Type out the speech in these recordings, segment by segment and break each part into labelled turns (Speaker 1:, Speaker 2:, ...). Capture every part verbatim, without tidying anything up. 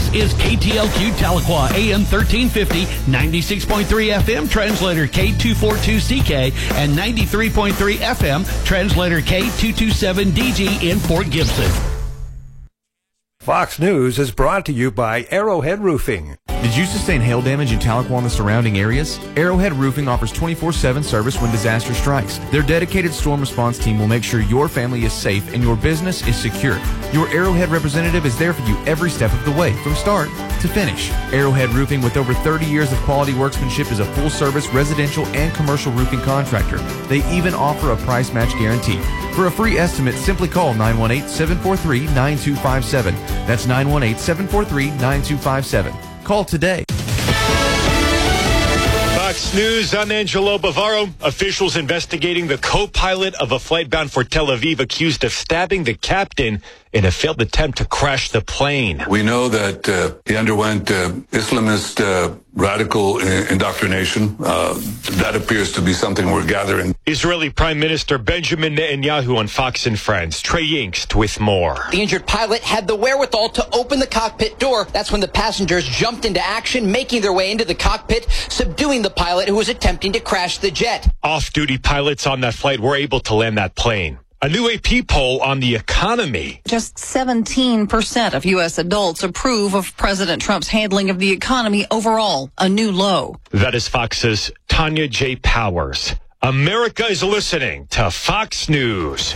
Speaker 1: This is K T L Q Tahlequah, A M thirteen fifty, ninety-six point three F M, translator K two forty-two C K, and ninety-three point three F M, translator K two twenty-seven D G in Fort Gibson.
Speaker 2: Fox News is brought to you by Arrowhead Roofing.
Speaker 3: Did you sustain hail damage in Tahlequah and the surrounding areas? Arrowhead Roofing offers twenty-four seven service when disaster strikes. Their dedicated storm response team will make sure your family is safe and your business is secure. Your Arrowhead representative is there for you every step of the way, from start to finish. Arrowhead Roofing, with over thirty years of quality workmanship, is a full-service residential and commercial roofing contractor. They even offer a price match guarantee. For a free estimate, simply call nine one eight, seven four three, nine two five seven. That's nine one eight, seven four three, nine two five seven. Call today.
Speaker 4: Fox News, I'm Angelo Bavaro. Officials investigating the co-pilot of a flight bound for Tel Aviv accused of stabbing the captain in a failed attempt to crash the plane.
Speaker 5: We know that uh, he underwent uh, Islamist uh, radical indoctrination. Uh, that appears to be something we're gathering.
Speaker 4: Israeli Prime Minister Benjamin Netanyahu on Fox and Friends. Trey Yingst with more.
Speaker 6: The injured pilot had the wherewithal to open the cockpit door. That's when the passengers jumped into action, making their way into the cockpit, subduing the pilot who was attempting to crash the jet.
Speaker 4: Off-duty pilots on that flight were able to land that plane. A new A P poll on the economy.
Speaker 7: Just seventeen percent of U S adults approve of President Trump's handling of the economy overall, a new low.
Speaker 4: That is Fox's Tanya J. Powers. America is listening to Fox News.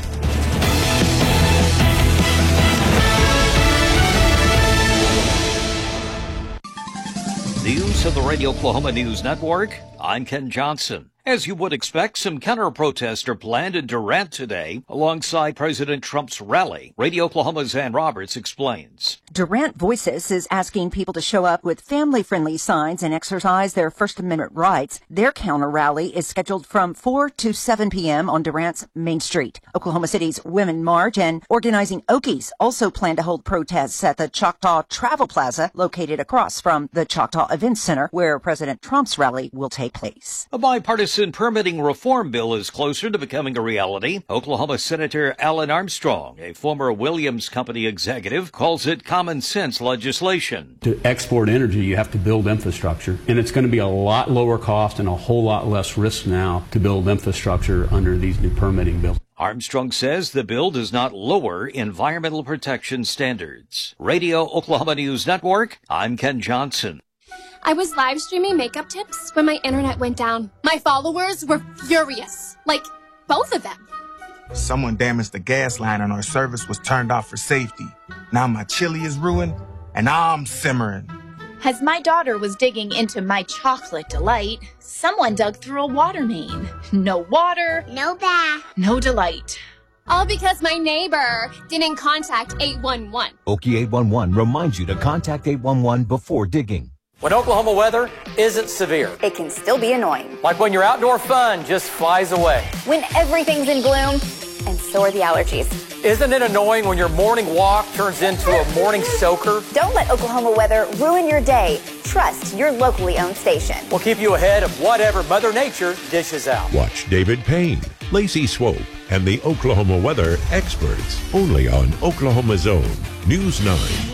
Speaker 8: News of the Radio Oklahoma News Network. I'm Ken Johnson. As you would expect, some counter-protests are planned in Durant today alongside President Trump's rally. Radio Oklahoma's Ann Roberts explains.
Speaker 9: Durant Voices is asking people to show up with family-friendly signs and exercise their First Amendment rights. Their counter-rally is scheduled from four to seven p.m. on Durant's Main Street. Oklahoma City's Women March and Organizing Okies also plan to hold protests at the Choctaw Travel Plaza, located across from the Choctaw Events Center, where President Trump's rally will take place.
Speaker 8: A bipartisan permitting reform bill is closer to becoming a reality. Oklahoma Senator Alan Armstrong, a former Williams Company executive, calls it common sense legislation.
Speaker 10: To export energy, you have to build infrastructure, and it's going to be a lot lower cost and a whole lot less risk now to build infrastructure under these new permitting bills.
Speaker 8: Armstrong says the bill does not lower environmental protection standards. Radio Oklahoma News Network, I'm Ken Johnson.
Speaker 11: I was live streaming makeup tips when my internet went down. My followers were furious. Like, both of them.
Speaker 12: Someone damaged the gas line and our service was turned off for safety. Now my chili is ruined and I'm simmering.
Speaker 13: As my daughter was digging into my chocolate delight, someone dug through a water main. No water.
Speaker 11: No bath.
Speaker 13: No delight.
Speaker 11: All because my neighbor didn't contact eight one one.
Speaker 14: Okie eight one one reminds you to contact eight one one before digging.
Speaker 15: When Oklahoma weather isn't severe,
Speaker 16: it can still be annoying.
Speaker 15: Like when your outdoor fun just flies away.
Speaker 16: When everything's in gloom, and so are the allergies.
Speaker 15: Isn't it annoying when your morning walk turns into a morning soaker?
Speaker 16: Don't let Oklahoma weather ruin your day. Trust your locally owned station.
Speaker 15: We'll keep you ahead of whatever Mother Nature dishes out.
Speaker 17: Watch David Payne, Lacey Swope, and the Oklahoma weather experts only on Oklahoma's own News nine.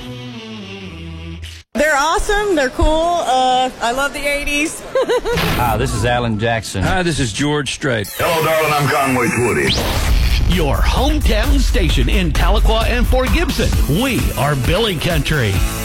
Speaker 18: They're awesome. They're cool. Uh, I love the eighties.
Speaker 19: Hi, this is Alan Jackson.
Speaker 20: Hi, this is George Strait.
Speaker 21: Hello, darling. I'm Conway Twitty.
Speaker 1: Your hometown station in Tahlequah and Fort Gibson. We are Billy Country.